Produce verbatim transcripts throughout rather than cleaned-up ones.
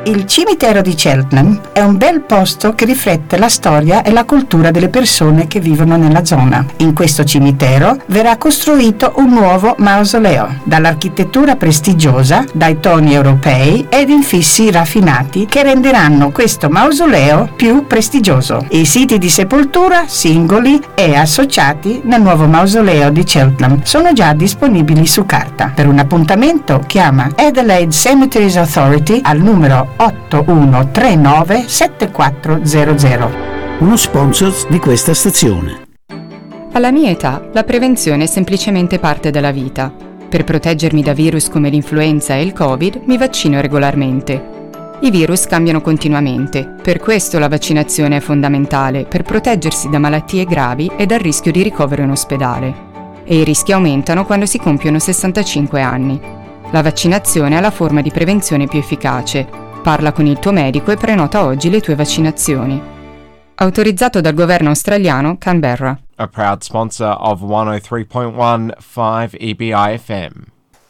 Il cimitero di Cheltenham è un bel posto che riflette la storia e la cultura delle persone che vivono nella zona. In questo cimitero verrà costruito un nuovo mausoleo, dall'architettura prestigiosa, dai toni europei ed infissi raffinati che renderanno questo mausoleo più prestigioso. I siti di sepoltura singoli e associati nel nuovo mausoleo di Cheltenham sono già disponibili su carta. Per un appuntamento chiama Adelaide Cemeteries Authority al numero otto uno tre nove sette quattro zero zero. Uno sponsor di questa stazione. Alla mia età, la prevenzione è semplicemente parte della vita. Per proteggermi da virus come l'influenza e il Covid, mi vaccino regolarmente. I virus cambiano continuamente, per questo la vaccinazione è fondamentale per proteggersi da malattie gravi e dal rischio di ricovero in ospedale. E i rischi aumentano quando si compiono sessantacinque anni. La vaccinazione è la forma di prevenzione più efficace. Parla con il tuo medico e prenota oggi le tue vaccinazioni. Autorizzato dal governo australiano, Canberra. A proud sponsor of centotré virgola quindici E B I F M.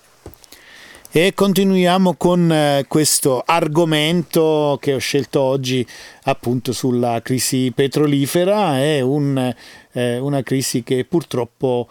E continuiamo con eh, questo argomento che ho scelto oggi, appunto sulla crisi petrolifera. È un, eh, una crisi che purtroppo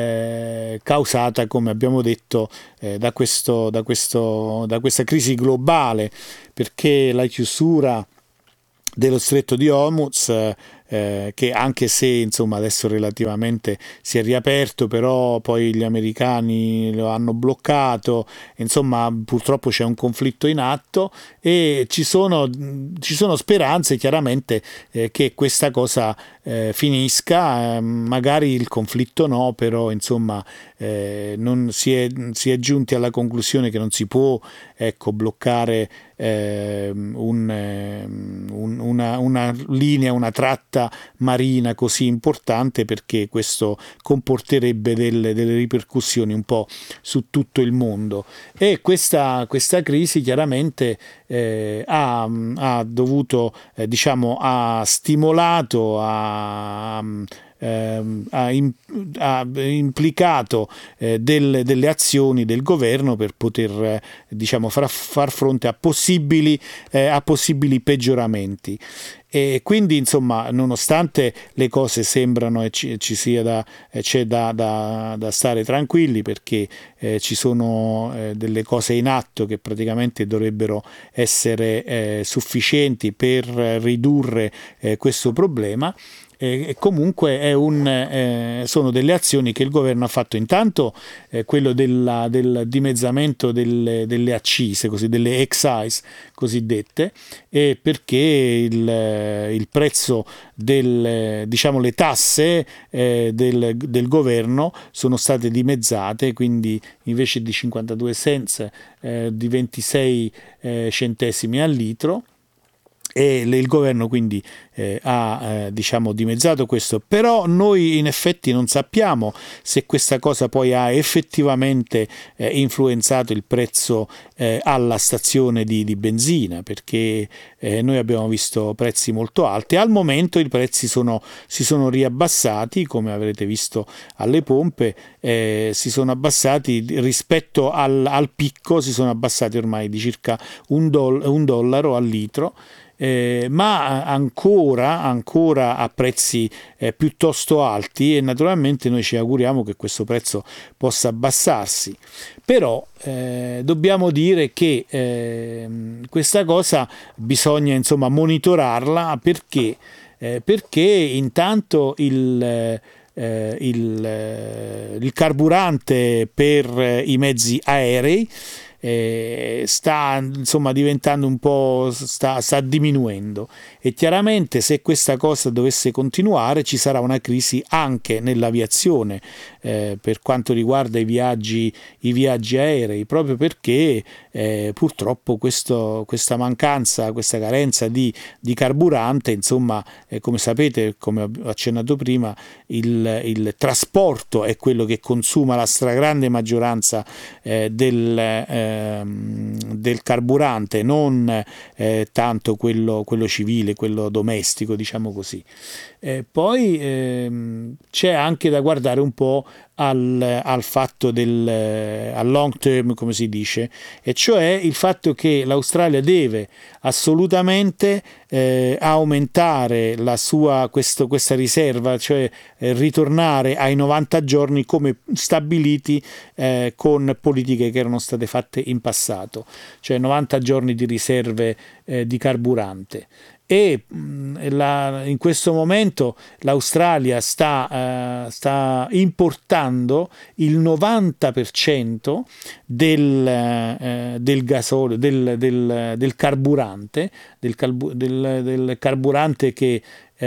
è causata, come abbiamo detto, eh, da, questo, da, questo, da questa crisi globale, perché la chiusura dello stretto di Hormuz, eh, che anche se insomma adesso relativamente si è riaperto, però poi gli americani lo hanno bloccato, insomma purtroppo c'è un conflitto in atto e ci sono, ci sono speranze chiaramente eh, che questa cosa eh, finisca, eh, magari il conflitto no, però insomma eh, non si è, si è giunti alla conclusione che non si può, ecco, bloccare eh, un, eh, un, una, una linea, una tratta marina così importante, perché questo comporterebbe delle, delle ripercussioni un po' su tutto il mondo. E questa, questa crisi chiaramente eh, ha, ha dovuto, eh, diciamo, ha stimolato, ha Eh, ha, in, ha implicato eh, del, delle azioni del governo per poter eh, diciamo far, far fronte a possibili, eh, a possibili peggioramenti. E quindi insomma, nonostante le cose sembrano e ci, ci sia da, eh, c'è da, da, da stare tranquilli, perché eh, ci sono eh, delle cose in atto che praticamente dovrebbero essere eh, sufficienti per ridurre eh, questo problema. E comunque è un, eh, sono delle azioni che il governo ha fatto. Intanto eh, quello della, del dimezzamento delle, delle accise, così, delle excise cosiddette, e perché il, il prezzo del, diciamo, le tasse eh, del, del governo sono state dimezzate, quindi invece di cinquantadue cents eh, di ventisei eh, centesimi al litro. E il governo quindi eh, ha eh, diciamo dimezzato questo, però noi in effetti non sappiamo se questa cosa poi ha effettivamente eh, influenzato il prezzo eh, alla stazione di, di benzina, perché eh, noi abbiamo visto prezzi molto alti. Al momento i prezzi sono, si sono riabbassati, come avrete visto alle pompe, eh, si sono abbassati rispetto al, al picco, si sono abbassati ormai di circa un, doll- un dollaro al litro. Eh, ma ancora, ancora a prezzi eh, piuttosto alti, e naturalmente noi ci auguriamo che questo prezzo possa abbassarsi. Però eh, dobbiamo dire che eh, questa cosa bisogna insomma monitorarla, perché, eh, perché intanto il eh, il, eh, il carburante per eh, i mezzi aerei Eh, sta insomma diventando un po' sta, sta diminuendo, e chiaramente se questa cosa dovesse continuare ci sarà una crisi anche nell'aviazione eh, per quanto riguarda i viaggi i viaggi aerei, proprio perché eh, purtroppo questo, questa mancanza, questa carenza di, di carburante, insomma eh, come sapete, come ho accennato prima, il, il trasporto è quello che consuma la stragrande maggioranza eh, del eh, del carburante, non eh, tanto quello, quello civile, quello domestico, diciamo così. Eh, poi ehm, c'è anche da guardare un po' al, al fatto del al long term, come si dice, e cioè il fatto che l'Australia deve assolutamente eh, aumentare la sua, questo, questa riserva, cioè eh, ritornare ai novanta giorni come stabiliti eh, con politiche che erano state fatte in passato, cioè novanta giorni di riserve eh, di carburante. E mh, la, in questo momento l'Australia sta, uh, sta importando il novanta per cento del, uh, del gasolio, del, del, del carburante, del, calbu- del, del carburante che,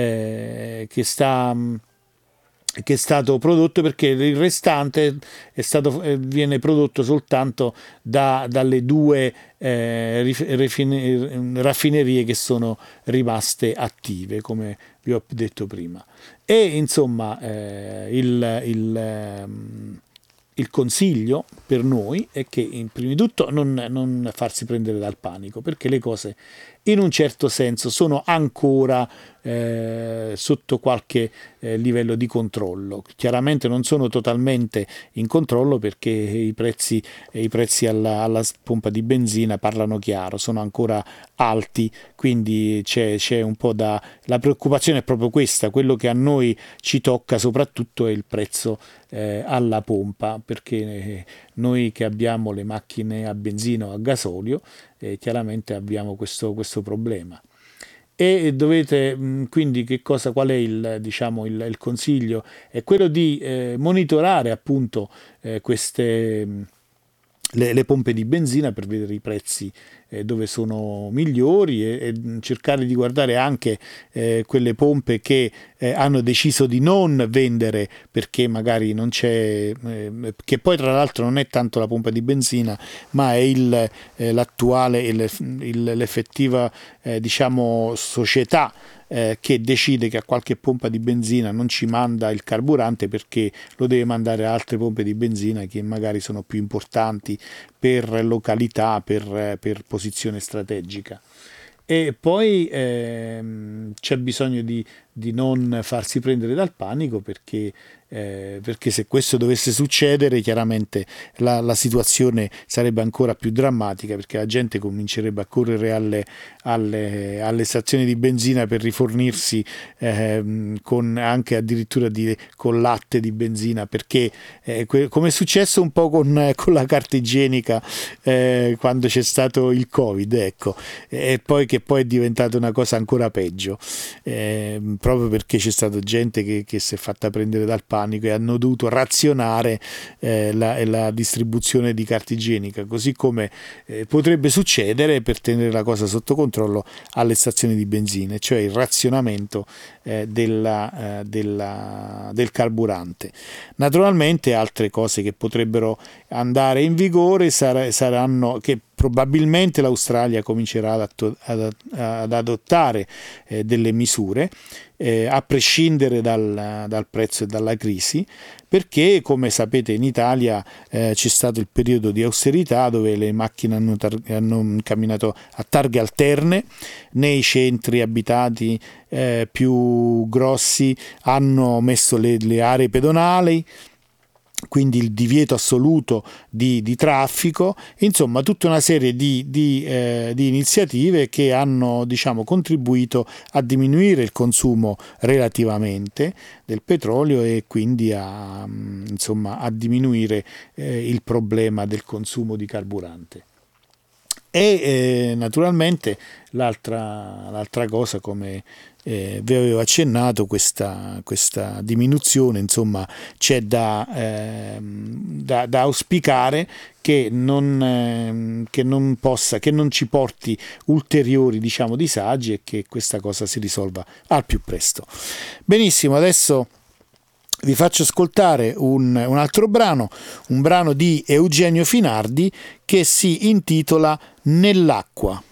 eh, che sta... Mh, che è stato prodotto, perché il restante è stato, viene prodotto soltanto da, dalle due eh, rifine, raffinerie che sono rimaste attive, come vi ho detto prima. E insomma eh, il, il, il consiglio per noi è che in prima di tutto non, non farsi prendere dal panico, perché le cose in un certo senso sono ancora eh, sotto qualche eh, livello di controllo. Chiaramente non sono totalmente in controllo, perché i prezzi, i prezzi alla, alla pompa di benzina parlano chiaro, sono ancora alti, quindi c'è, c'è un po' da... La preoccupazione è proprio questa, quello che a noi ci tocca soprattutto è il prezzo eh, alla pompa, perché eh, noi che abbiamo le macchine a benzina o a gasolio eh, chiaramente abbiamo questo, questo problema. E dovete quindi, che cosa, qual è il, diciamo, il, il consiglio? È quello di eh, monitorare appunto eh, queste le, le pompe di benzina per vedere i prezzi eh, dove sono migliori, e, e cercare di guardare anche eh, quelle pompe che eh, hanno deciso di non vendere perché magari non c'è, eh, che poi tra l'altro non è tanto la pompa di benzina, ma è il, eh, l'attuale, il, il, l'effettiva eh, diciamo società Eh, che decide che a qualche pompa di benzina non ci manda il carburante, perché lo deve mandare a altre pompe di benzina che magari sono più importanti per località, per, per posizione strategica. E poi ehm, c'è bisogno di, di non farsi prendere dal panico, perché, eh, perché se questo dovesse succedere chiaramente la, la situazione sarebbe ancora più drammatica, perché la gente comincerebbe a correre alle, alle, alle stazioni di benzina per rifornirsi eh, con anche addirittura di, con latte di benzina, perché eh, que- come è successo un po' con, con la carta igienica eh, quando c'è stato il Covid, ecco, e poi che poi è diventata una cosa ancora peggio, eh, proprio perché c'è stata gente che, che si è fatta prendere dal panico e hanno dovuto razionare eh, la, la distribuzione di carta igienica, così come eh, potrebbe succedere, per tenere la cosa sotto controllo, alle stazioni di benzina, cioè il razionamento eh, della, eh, della, del carburante. Naturalmente altre cose che potrebbero andare in vigore sar- saranno che probabilmente l'Australia comincerà ad, atto- ad, ad adottare eh, delle misure eh, a prescindere dal, dal prezzo e dalla crisi, perché come sapete in Italia eh, c'è stato il periodo di austerità dove le macchine hanno, tar- hanno camminato a targhe alterne nei centri abitati eh, più grossi, hanno messo le, le aree pedonali, quindi il divieto assoluto di, di traffico, insomma tutta una serie di, di, eh, di iniziative che hanno diciamo contribuito a diminuire il consumo relativamente del petrolio e quindi a, insomma, a diminuire eh, il problema del consumo di carburante. E eh, naturalmente l'altra, l'altra cosa, come eh, vi avevo accennato, questa, questa diminuzione, insomma c'è da, eh, da, da auspicare che non, eh, che non possa, che non ci porti ulteriori diciamo disagi, e che questa cosa si risolva al più presto. Benissimo, adesso vi faccio ascoltare un, un altro brano, un brano di Eugenio Finardi che si intitola Nell'acqua.